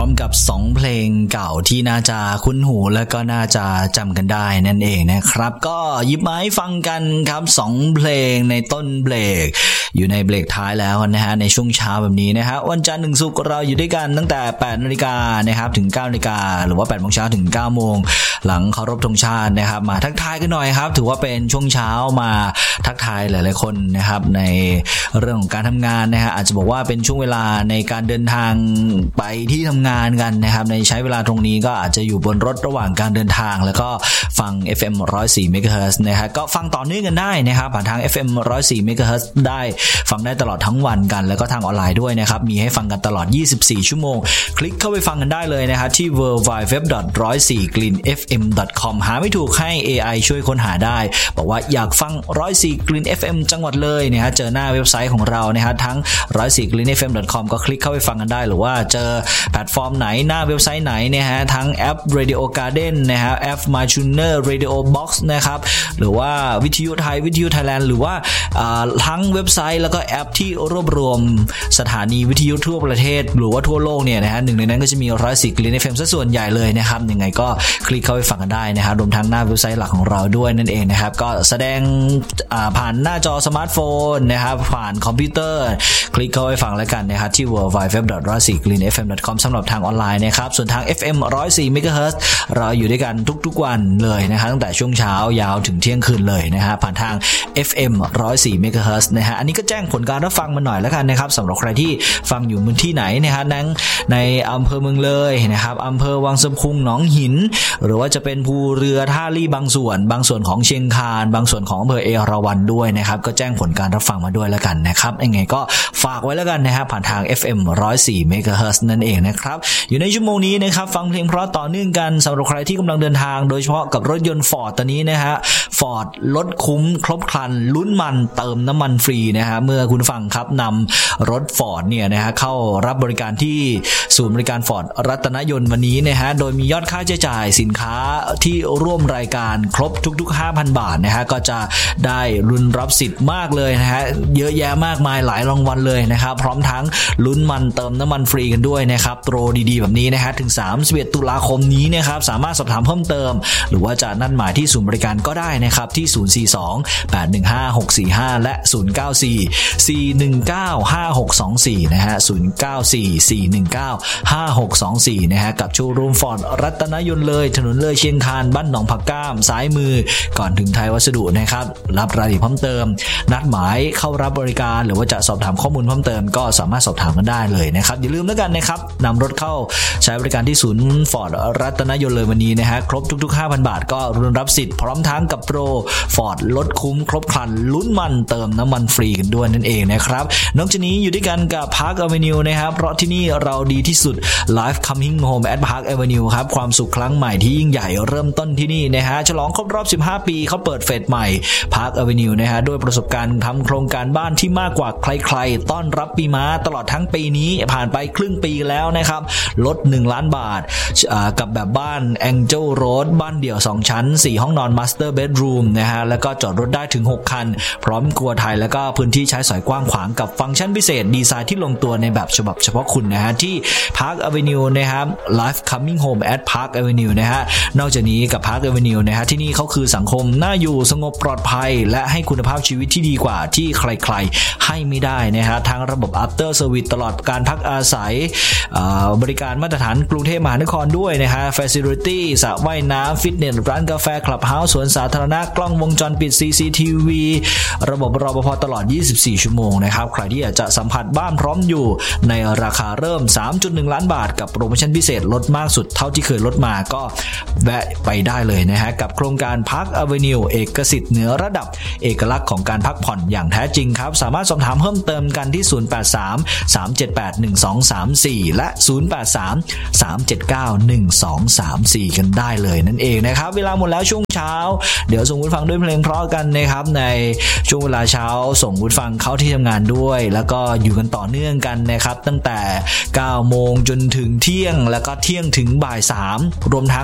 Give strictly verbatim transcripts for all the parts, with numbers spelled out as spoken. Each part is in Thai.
มกับสองเพลงเก่าที่น่าจะคุ้นหูและก็น่าจะจำกันได้นั่นเองนะครับก็หยิบมาให้ฟังกันครับสองเพลงในต้นเบรกอยู่ในเบรกท้ายแล้วนะฮะในช่วงเช้าแบบนี้นะฮะวันจันทร์ถึงศุกร์เราอยู่ด้วยกันตั้งแต่ แปดนาฬิกา นนะครับถึง เก้านาฬิกา นหรือว่า แปดโมงเช้าถึง เก้าโมงหลังเคารพธงชาตินะครับมาทักทายกันหน่อยครับถือว่าเป็นช่วงเช้ามาทักทายหลายๆคนนะครับในเรื่องของการทำงานนะฮะอาจจะบอกว่าเป็นช่วงเวลาในการเดินทางไปที่ทำงานกันนะครับในใช้เวลาตรงนี้ก็อาจจะอยู่บนรถระหว่างการเดินทางแล้วก็ฟัง เอฟ เอ็ม หนึ่งร้อยสี่ เมกะเฮิรตซ์นะฮะก็ฟังต่อเนื่องกันได้นะครับผ่านทาง เอฟ เอ็ม หนึ่งร้อยสี่ เมกะเฮิรตซ์ได้ฟังได้ตลอดทั้งวันกันแล้วก็ทางออนไลน์ด้วยนะครับมีให้ฟังกันตลอดยี่สิบสี่ชั่วโมงคลิกเข้าไปฟังกันได้เลยนะครับที่ ดับเบิลยู ดับเบิลยู ดับเบิลยู ดอท หนึ่งร้อยสี่ กลิ่น เอฟ เอ็ม ดอท คอม หาไม่ถูกให้ เอ ไอ ช่วยค้นหาได้บอกว่าอยากฟังหนึ่งร้อยสี่ กลิ่น เอฟ เอ็ม จังหวัดเลยนะฮะเจอหน้าเว็บไซต์ของเรานะฮะทั้ง หนึ่งร้อยสี่ กลิ่น เอฟ เอ็ม ดอท คอม ก็คลิกเข้าไปฟังกันได้หรือว่าเจอแพลตฟอร์มไหนหน้าเว็บไซต์ไหนนะฮะทั้งแอป Radio Garden นะฮะแอป MyTuner Radio Box นะครับหรือว่าวิทยุไทยวิทยุไทยแลนด์หรือว่าทั้งเว็บไซต์แล้วก็แอปที่รวบรวมสถานีวิทยุทั่วประเทศหรือว่าทั่วโลกเนี่ยนะฮะหนึ่งในนั้นก็จะมีหนึ่งร้อยสี่ กลิ่น เอฟ เอ็ม ซะส่วนใหญ่เลยนะครับยังไงก็คลิกเข้าไปฟังกันได้นะครับรวมทั้งหน้าเว็บไซต์หลักของเราด้วยนั่นเองนะครับก็แสดงผ่านหน้าจอสมาร์ทโฟนนะครับผ่านคอมพิวเตอร์คลิกเข้าไปฟังแล้วกันนะครับที่ ดับเบิลยู ดับเบิลยู ดับเบิลยู ดอท หนึ่งร้อยสี่ กลิ่น เอฟ เอ็ม ดอท คอม สำหรับทางออนไลน์นะครับส่วนทาง เอฟ เอ็ม หนึ่งร้อยสี่ เมกะเฮิรตซ์เราอยู่ด้วยกันทุกๆวันเลยนะครับตั้งแต่ช่วงเช้ายาวถึงเที่ยงคืนเลยนะฮะผ่านทาง เอฟ เอ็ม หนึ่งร้อยสี่ เมกะเฮิรตซ์นะฮะอันนี้ก็แจ้งผลการรับฟังมาหน่อยแล้วกันนะครับสำหรับใครที่ฟังอยู่พื้นที่ไหนนะฮะในในอำเภอเมืองเลยนะครับอำเภอวังสะพุงหนองหินหรือว่าจะเป็นภูเรือท่าลี่บางส่วนบางส่วนของเชียงคานบางส่วนของอำเภอเอราวัณด้วยนะครับก็แจ้งผลการรับฟังมาด้วยแล้วกันนะครับยังไงก็ฝากไว้แล้วกันนะฮะผ่านทาง เอฟ เอ็ม หนึ่งร้อยสี่ เมกะเฮิรตซ์นั่นเองนะครับอยู่ในชั่วโมงนี้นะครับฟังเพลงเพราะต่อเนื่องกันสำหรับใครที่กำลังเดินทางโดยเฉพาะกับรถยนต์ Ford ตอนนี้นะฮะ Ford ลดคุ้มครบครันลุ้นมันเติมน้ำมันฟรีนะฮะเมื่อคุณฟังครับนำรถ Ford เนี่ยนะฮะเข้ารับบริการที่ศูนย์บริการ Ford รัตนยนต์วันนี้นะฮะโดยมียอดค่าใช้จ่ายสินค้าที่ร่วมรายการครบทุกๆ ห้าพัน บาทนะฮะก็จะได้ลุ้นรับสิทธิ์มากเลยนะฮะเยอะแยะมากมายหลายรางวัลเลยนะครับพร้อมทั้งลุ้นมันเติมน้ำมันฟรีกันด้วยนะครับโปรดีๆแบบนี้นะฮะถึงสามสิบเอ็ดตุลาคมนี้นะครับสามารถสอบถามเพิ่มเติมหรือว่าจะนัดหมายที่ศูนย์บริการก็ได้นะครับที่ศูนย์ สี่ สอง แปด หนึ่ง ห้า หก สี่ ห้าและศูนย์ เก้า สี่ สี่ หนึ่ง เก้า ห้า หก สอง สี่นะฮะศูนย์ เก้า สี่ สี่ หนึ่ง เก้า ห้า หก สอง สี่นะฮะกับโชว์รูม Ford รัตนยนต์เลยถนนเลยเชียงคานบ้านหนองผักก้ามซ้ายมือก่อนถึงไทยวัสดุนะครับรับรายละเอียดเพิ่มเติมนัดหมายเข้ารับบริการหรือว่าจะสอบถามข้อมูลเพิ่มเติมก็สามารถสอบถามกันได้เลยนะครับอย่าลืมแล้วกันนะครับนำรถเข้าใช้บริการที่ศูนย์ Ford รัตนยนต์เลยวันนี้นะฮะครบทุกๆ ห้าพัน บาทก็รุนรับสิทธิ์พร้อมทั้งกับโปร Ford ลดคุ้มครบครันลุ้นมันเติมน้ำมันฟรีกันด้วยนั่นเองนะครับนอกจากนี้อยู่ด้วยกันกับ Park Avenue นะครับเพราะที่นี่เราดีที่สุด Life Coming Home at Park Avenue ครับความสุขครั้งใหม่ที่ยิ่งใหญ่เริ่มต้นที่นี่นะฮะฉลองครบรอบสิบห้าปีเขาเปิดเฟสใหม่ Park Avenue นะฮะด้วยประสบการณ์ทำโครงการบ้านที่มากกว่าใครๆต้อนรับปีม้าตลอดทั้งปีนี้ผ่านไปครึ่งปีแล้วนะครับลดหนึ่งล้านบาทกับแบบบ้าน Angel Road บ้านเดี่ยวสองชั้นสี่ห้องนอน Master Bedroom นะฮะแล้วก็จอดรถได้ถึงหกคันพร้อมครัวไทยแล้วก็พื้นที่ใช้สอยกว้างขวางกับฟังก์ชันพิเศษดีไซน์ที่ลงตัวในแบบฉบับเฉพาะคุณนะฮะที่ Park Avenue นะครับ Life Coming Home at Park Avenue นะฮะนอกจากนี้กับ Park Avenue นะฮะที่นี่เขาคือสังคมน่าอยู่สงบปลอดภัยและให้คุณภาพชีวิตที่ดีกว่าที่ใครๆให้ไม่ได้นะฮะทั้งระบบ After Service ตลอดการพักอาศัยบริการมาตรฐานกรุงเทพมหานครด้วยนะฮะ Facility สระว่ายน้ำฟิตเนสร้านกาแฟคลับเฮาส์สวนสาธารณะกล้องวงจรปิด ซี ซี ที วี ระบบรปภ.ตลอดยี่สิบสี่ชั่วโมงนะครับใครที่อยากจะสัมผัสบ้านพร้อมอยู่ในราคาเริ่ม สามจุดหนึ่ง ล้านบาทกับโปรโมชั่นพิเศษลดมากสุดเท่าที่เคยลดมาก็แวะไปได้เลยนะฮะกับโครงการ Park Avenue เอกสิทธิ์เหนือระดับเอกลักษณ์ของการพักผ่อนอย่างแท้จริงครับสามารถสอบถามเพิ่มเติมกันที่ศูนย์ แปด สาม สาม เจ็ด แปด หนึ่ง สอง สาม สี่และศูนย์ แปด สาม สาม เจ็ด เก้า หนึ่ง สอง สาม สี่กันได้เลยนั่นเองนะครับเวลาหมดแล้วช่วงเช้าเดี๋ยวส่งคุณฟังด้วยเพลงเพราะกันนะครับในช่วงเวลาเช้าส่งคุณฟังเข้าที่ทำงานด้วยแล้วก็อยู่กันต่อเนื่องกันนะครับตั้งแต่เก้าโมงจนถึงเที่ยงแล้วก็เที่ยงถึงบ่ายสามรวมทั้งเดี๋ยวบ่าย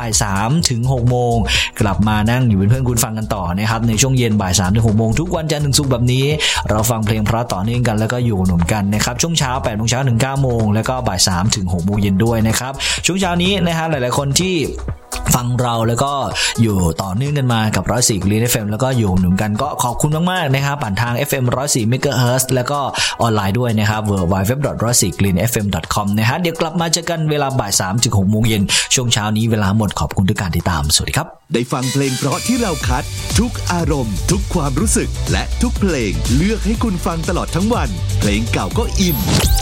บ่ายสามถึงหกโมงกลับมานั่งอยู่เป็นเพื่อนคุณฟังกันต่อนะครับในช่วงเย็นบ่ายสามถึงหกโมงทุกวันจันทร์ถึงศุกร์แบบนี้เราฟังเพลงเพราะต่อเนื่องกันแล้วก็อยู่หนุนกันนะครับช่วงเช้าแปดโมงเช้าถึงเก้าโมงแล้วก็บ่ายสามถึงหกโมงเย็นด้วยนะครับช่วงเช้านี้นะฮะหลายๆคนที่ฟังเราแล้วก็อยู่ต่อเนื่องกันมากับหนึ่งร้อยสี่ Green เอฟ เอ็ม แล้วก็อยู่หนุนกันก็ขอบคุณมากๆนะครับผ่านทาง เอฟ เอ็ม หนึ่งร้อยสี่ เมกะเฮิรตซ์ แล้วก็ออนไลน์ด้วยนะครับ ดับเบิลยู ดับเบิลยู ดับเบิลยู ดอท หนึ่งร้อยสี่ กรีน เอฟ เอ็ม ดอท คอม นะฮะเดี๋ยวกลับมาเจอกันเวลาบ่ายสามถึงหกโมงเย็นช่วงเช้านี้เวลาหมดขอบคุณทุกการติดตามสวัสดีครับได้ฟังเพลงเพราะที่เราคัดทุกอารมณ์ทุกความรู้สึกและทุกเพลงเลือกให้คุณฟังตลอดทั้งวันเพลงเก่าก็อิ่ม